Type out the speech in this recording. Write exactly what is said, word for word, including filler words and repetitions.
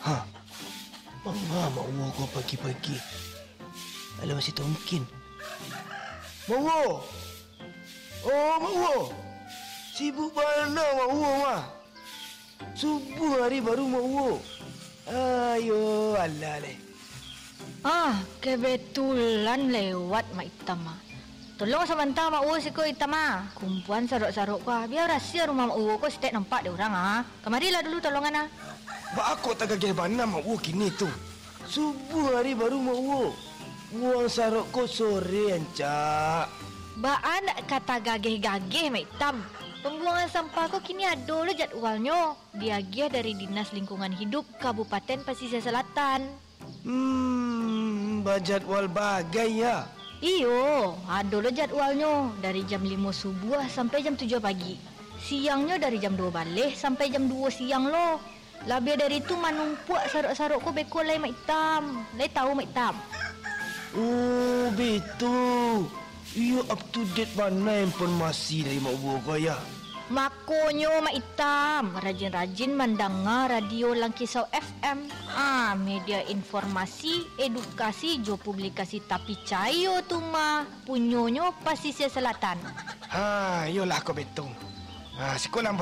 Ha, mana mak Wo kau pagi-pagi? Alah, masih tak mungkin. Mak Wo! Oh, Mak Wo! Sibuk mana Mak Wo, mah? Subuh hari baru Mak Wo. Ayo, alah leh. Ah, kebetulan lewat Mak Itam ah. Tolong sebentar Mak Wo siko Itam ah. Kumpulan saruk-saruk kau. Biar rahsia rumah Mak Wo kau setiap nampak dia orang ah. Kemarilah dulu tolongan ah. Bak aku tak gagah mana Mak Wo kini tu. Subuh hari baru Mak Wo. Buang saruk kau sore ancak. Baan kata gageh-gageh Mak Itam. Pembuangan sampah kau kini ada lo jadwalnya. Diagih dari Dinas Lingkungan Hidup Kabupaten Pasisir Selatan. Hmm, berjadwal bagai ya. Iyo, ada lo jadwalnya. Dari jam lima subuh sampai jam tujuh pagi. Siangnya dari jam dua balik sampai jam dua siang lo. Lebih dari itu manumpuk saruk-saruk kau beko lai Mak Itam. Lai tahu Mak Itam? Oh, betul. Ia up to date mana informasi dari Mak Wo kau ya? Makonyo Mak Itam, rajin-rajin mendengar radio Langkisau F M. Ah, media informasi, edukasi, jo publikasi tapi cayo tu mah punyonyo Pasisir Selatan. Ha, yolah kau betul. Ha, sekolah